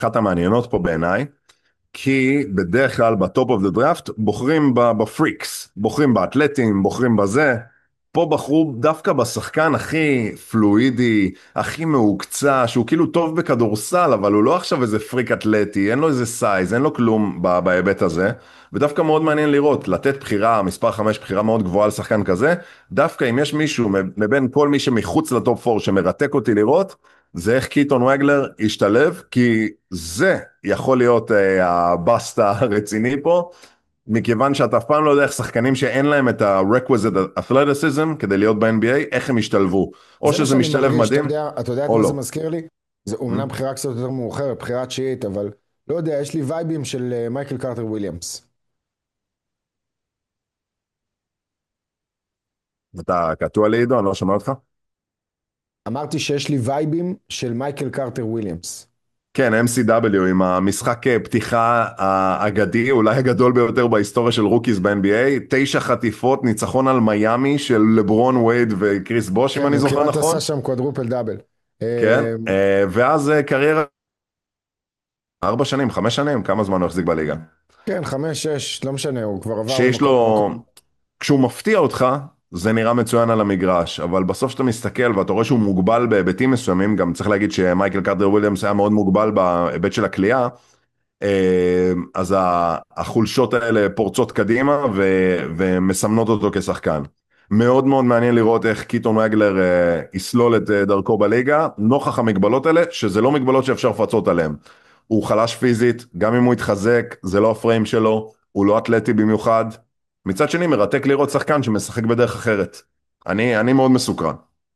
אחת המעניינות פה בעיניי, כי בדרך כלל בטופ אוף דה דראפט בוחרים בפריקס, בוחרים באתלטים, בוחרים בזה. פה בחרו דווקא בשחקן הכי פלואידי, הכי מהוקצע, שהוא כאילו טוב בכדורסל, אבל הוא לא עכשיו איזה פריק אתלטי, אין לו איזה סייז, אין לו כלום בהיבט הזה. ודווקא מאוד מעניין לראות, לתת בחירה, מספר 5, בחירה מאוד גבוהה על שחקן כזה, דווקא אם יש מישהו מבין כל מי שמחוץ לטופ 4 שמרתק אותי לראות, זה איך קיטון וגלר ישתלב, כי זה יכול להיות הבאסט הרציני פה, מכיוון שאתה אף פעם לא יודע איך שחקנים שאין להם את ה-requisite athleticism כדי להיות ב-NBA, איך הם ישתלבו. או זה מה שזה שאני משתלב מרגיש, מדהים, אתה יודע את או מה זה לא. מזכיר לי? זה Hmm? אומנם בחירה קצת יותר מאוחרת, בחירה תשיעית, אבל לא יודע, יש לי וייבים של מייקל קרטר וויליאמס. אתה קטוע לי עידו, אני לא שומע אותך. אמרתי שיש לי וייבים של מייקל קרטר וויליאמס. כן, MCW עם המשחק פתיחה האגדי, אולי הגדול ביותר בהיסטוריה של רוקיז ב-NBA, 9 חטיפות, ניצחון על מיאמי של לברון וייד וקריס בוש, אם כן, אני הוא זוכר כמעט נכון. עשה שם קוואדרופל דאבל. כן, ואז קריירה 4 שנים, 5 שנים, כמה זמן הוא החזיק בליגה. כן, חמש, שש, לא משנה, הוא כבר עבר שיש ממקום לו, למקום. כשהוא מפתיע אותך, זה נראה מצוין על המגרש, אבל בסוף שאתה מסתכל ואתה רואה שהוא מוגבל בהיבטים מסוימים, גם צריך להגיד שמייקל קארטר וויליאמס היה מאוד מוגבל בהיבט של הקליעה, אז החולשות האלה פורצות קדימה ומסמנות אותו כשחקן. מאוד מאוד מעניין לראות איך קיטון וגלר יסלול את דרכו בליגה, נוכח המגבלות האלה, שזה לא מגבלות שאפשר לפצות עליהן. הוא חלש פיזית, גם אם הוא יתחזק, זה לא הפריים שלו, הוא לא אתלטי במיוחד. מצד שני, מרתק לראות שחקן שמשחק בדרך אחרת. אני מאוד מסוקרן.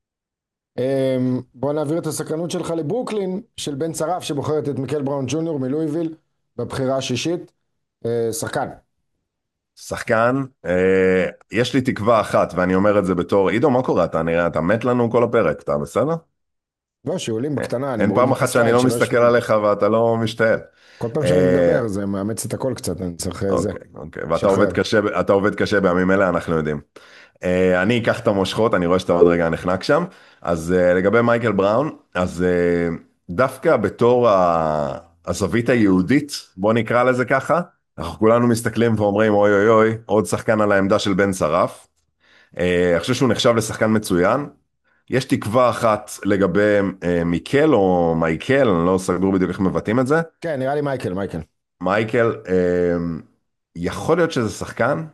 בוא נעביר את הסקרנות שלך לברוקלין, של בן שרף שבוחרת את מיקל בראון ג'וניור מלואיביל בבחירה השישית. שחקן. שחקן, יש לי תקווה אחת, ואני אומר את זה בתור, עידו, מה קורה? אתה נראה, אתה מת לנו כל הפרק, אתה בסדר? לא, שעולים בקטנה, אני אין מוריד פעם אחת שאני מהסטייל לא שלא מסתכל ישמעו. עליך ואתה לא משתעל. כל פעם שאני אה, מדבר זה מאמץ את הכל קצת, אני צריך זה. אוקיי, אוקיי, ואתה עובד שחרר. קשה, אתה עובד קשה בימים אלה, אנחנו יודעים. אני אקח את המושכות, אני רואה שאתה עוד רגע נחנק שם. אז לגבי מייקל בראון, אז דווקא בתור הזווית היהודית, בוא נקרא לזה ככה, אנחנו כולנו מסתכלים ואומרים, אוי אוי אוי, עוד שחקן על העמדה של בן שרף. אני חושב שהוא נחשב לשחקן מצוין. יש תקווה אחת לגבי מיקל או מייקל, אני לא סגור בדיוק איך מבטאים את זה. כן, נראה לי מייקל, מייקל. מייקל, יכול להיות שזה שחקן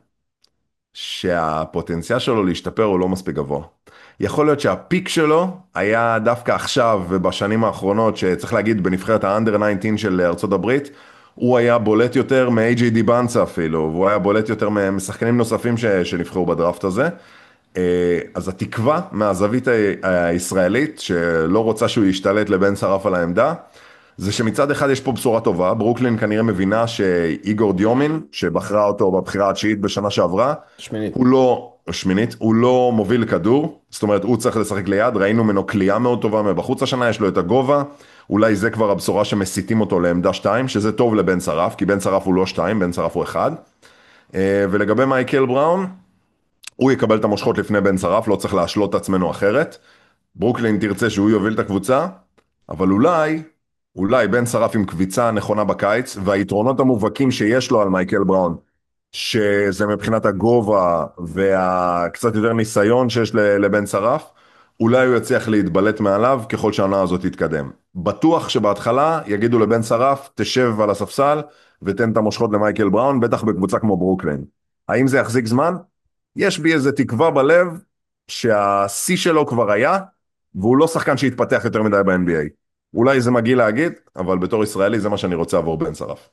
שהפוטנציאל שלו להשתפר הוא לא מספיק גבוה. יכול להיות שהפיק שלו היה דווקא עכשיו ובשנים האחרונות, שצריך להגיד בנבחרת האנדר 19 של ארצות הברית, הוא היה בולט יותר מ-AJ דיבנצה אפילו, והוא היה בולט יותר משחקנים נוספים שנבחרו בדראפט הזה. אז התקווה מהזווית הישראלית, שלא רוצה שהוא ישתלט לבן שרף על העמדה, זה שמצד אחד יש פה בשורה טובה, ברוקלין כנראה מבינה שאיגור דיומין, שבחרה אותו בבחירה התשיעית בשנה שעברה, שמינית. הוא לא, שמינית, הוא לא מוביל כדור, זאת אומרת הוא צריך לשחק ליד, ראינו ממנו כלייה מאוד טובה מבחוץ השנה, יש לו את הגובה, אולי זה כבר הבשורה שמסיתים אותו לעמדה 2, שזה טוב לבן שרף, כי בן שרף הוא לא 2, בן שרף הוא 1. ולגבי מייקל בראון, הוא יקבל את המושכות לפני בן שרף, לא צריך להשלות את עצמנו אחרת. ברוקלין תרצה שהוא יוביל את הקבוצה, אבל אולי בן שרף עם קביצה נכונה בקיץ, והיתרונות המובהקים שיש לו על מייקל בראון, שזה מבחינת הגובה והקצת יותר ניסיון שיש לבן שרף, אולי הוא יצליח להתבלט מעליו ככל שהעונה הזאת תתקדם. בטוח שבהתחלה יגידו לבן שרף, תשב על הספסל ותן את המושכות למייקל בראון, בטח בקבוצה כמו ברוקלין. האם זה יחזיק זמן? יש בי איזה תקווה בלב שהשיא שלו כבר היה, והוא לא שחקן שהתפתח יותר מדי ב-NBA. אולי זה מגעיל להגיד, אבל בתור ישראלי זה מה שאני רוצה עבור בן שרף.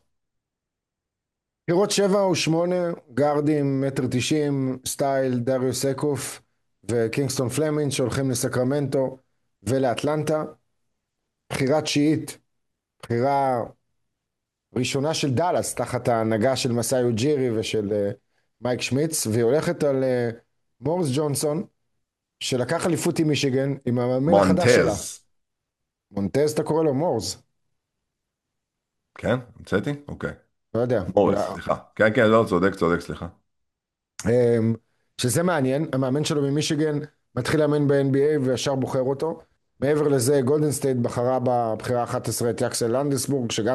בחירות 7 או 8, גארדים, מטר 90, סטייל דריוס אקוף וקינגסטון פלמינג שהולכים לסקרמנטו ולאטלנטה. בחירה תשיעית, בחירה ראשונה של דאלאס תחת ההנהגה של מסאי אוג'ירי ושל מייק שמיץ, והיא הולכת על מורס ג'ונסון שלקח אליפות עם מישיגן עם המאמן החדש שלה. מונטז. מונטז אתה קורא לו מורס? כן? המצאתי? אוקיי. לא יודע. מוריס, סליחה. כן, כן, לא, צודק, צודק, סליחה. שזה מעניין, המאמן שלו ממישיגן מתחיל לאמן ב-NBA וישר בוחר אותו. מעבר לזה, גולדן סטייט בחרה בבחירה 11 את יקסל לנדסבורג, שגם